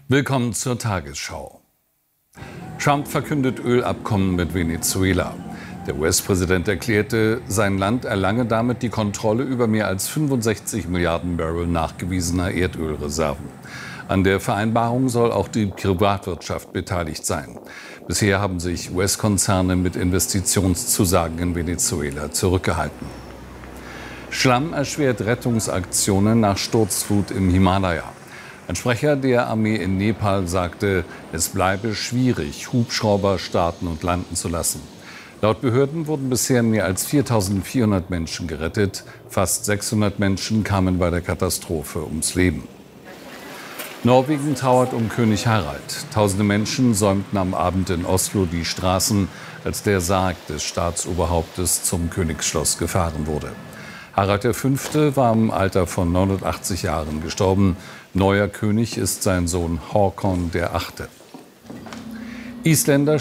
Willkommen zur Tagesschau. Trump verkündet Ölabkommen mit Venezuela. Der US-Präsident erklärte, sein Land erlange damit die Kontrolle über mehr als 65 Milliarden Barrel nachgewiesener Erdölreserven. An der Vereinbarung soll auch die Privatwirtschaft beteiligt sein. Bisher haben sich US-Konzerne mit Investitionszusagen in Venezuela zurückgehalten. Schlamm erschwert Rettungsaktionen nach Sturzflut im Himalaya. Ein Sprecher der Armee in Nepal sagte, es bleibe schwierig, Hubschrauber starten und landen zu lassen. Laut Behörden wurden bisher mehr als 4.400 Menschen gerettet. Fast 600 Menschen kamen bei der Katastrophe ums Leben. Norwegen trauert um König Harald. Tausende Menschen säumten am Abend in Oslo die Straßen, als der Sarg des Staatsoberhauptes zum Königsschloss gefahren wurde. Harald V. war im Alter von 89 Jahren gestorben. Neuer König ist sein Sohn Håkon VIII. Isländer